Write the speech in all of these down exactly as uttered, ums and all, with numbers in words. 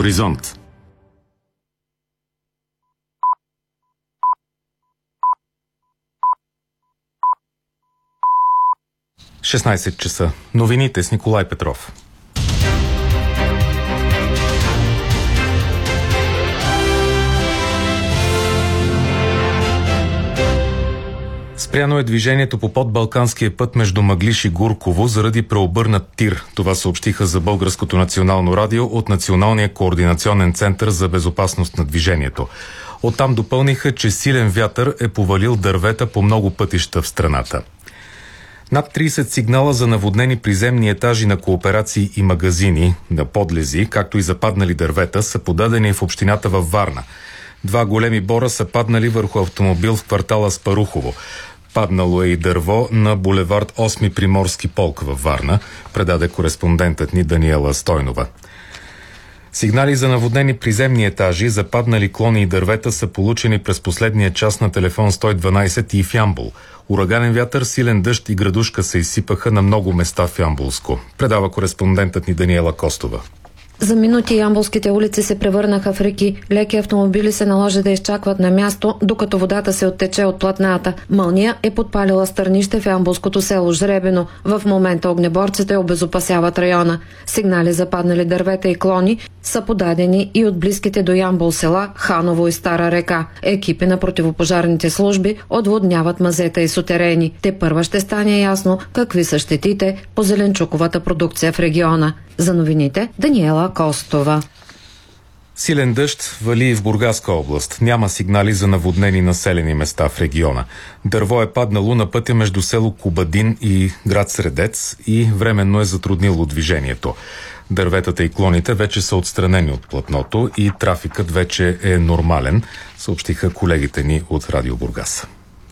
Хоризонт. шестнайсет часа. Новините с Николай Петров. Спряно е движението по подбалканския път между Мъглиж и Гурково заради преобърнат тир. Това съобщиха за Българското национално радио от Националния координационен център за безопасност на движението. Оттам допълниха, че силен вятър е повалил дървета по много пътища в страната. Над трийсет сигнала за наводнени приземни етажи на кооперации и магазини на подлези, както и западнали дървета, са подадени в общината във Варна. Два големи бора са паднали върху автомобил в квартала Спарухово. Паднало е и дърво на булевард осми Приморски полк във Варна, предаде кореспондентът ни Даниела Стойнова. Сигнали за наводнени приземни етажи, западнали клони и дървета са получени през последния час на телефон сто и дванайсет и в Ямбол. Ураганен вятър, силен дъжд и градушка се изсипаха на много места в Ямболско. Предава кореспондентът ни Даниела Костова. За минути ямболските улици се превърнаха в реки. Леки автомобили се наложи да изчакват на място, докато водата се оттече от платната. Мълния е подпалила стърнище в ямболското село Жребено. В момента огнеборците обезопасяват района. Сигнали за паднали дървета и клони са подадени и от близките до Ямбол села Ханово и Стара река. Екипи на противопожарните служби отводняват мазета и сутерени. Те първа ще стане ясно какви са щетите по зеленчуковата продукция в региона. За новините Даниела Костова. Силен дъжд вали и в Бургаска област. Няма сигнали за наводнени населени места в региона. Дърво е паднало на пътя между село Кубадин и град Средец и временно е затруднило движението. Дърветата и клоните вече са отстранени от платното и трафикът вече е нормален, съобщиха колегите ни от Радио Бургас.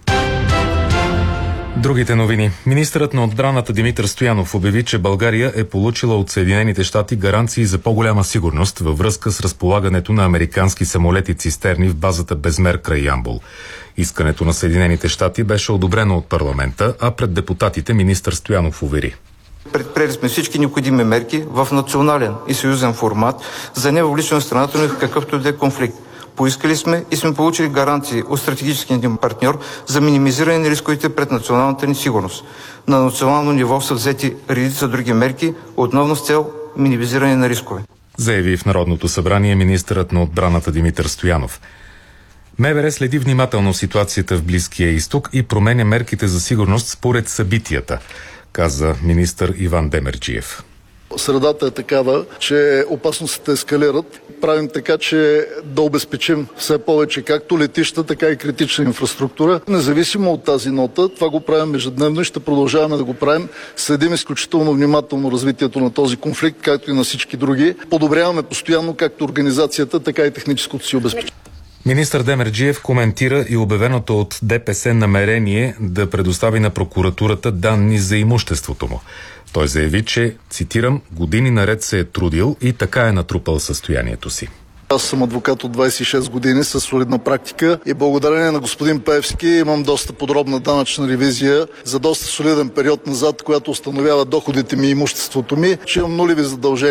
Другите новини. Министърът на отбраната Димитър Стоянов обяви, че България е получила от Съединените щати гаранции за по-голяма сигурност във връзка с разполагането на американски самолети-цистерни в базата Безмер край Ямбол. Искането на Съединените щати беше одобрено от парламента, а пред депутатите министър Стоянов увери: предприели сме всички необходими мерки в национален и съюзен формат за невъвличане на страната ни в какъвто и да е конфликт. Поискали сме и сме получили гаранции от стратегическия ни партньор за минимизиране на рисковете пред националната ни сигурност. На национално ниво са взети редица други мерки, отново с цел минимизиране на рискове. Заяви в Народното събрание министърът на отбраната Димитър Стоянов. МВР следи внимателно ситуацията в Близкия изток и променя мерките за сигурност според събитията, каза министър Иван Демерджиев. Средата е такава, че опасностите ескалират. Правим така, че да обезпечим все повече както летища, така и критична инфраструктура. Независимо от тази нота, това го правим ежедневно и ще продължаваме да го правим. Следим изключително внимателно развитието на този конфликт, както и на всички други. Подобряваме постоянно както организацията, така и техническото си обезпечение. Министър Демерджиев коментира и обявеното от ДПС намерение да предостави на прокуратурата данни за имуществото му. Той заяви, че, цитирам, години наред се е трудил и така е натрупал състоянието си. Аз съм адвокат от двайсет и шест години с солидна практика и благодарение на господин Пеевски имам доста подробна данъчна ревизия за доста солиден период назад, която установява доходите ми и имуществото ми, че имам нулеви задължения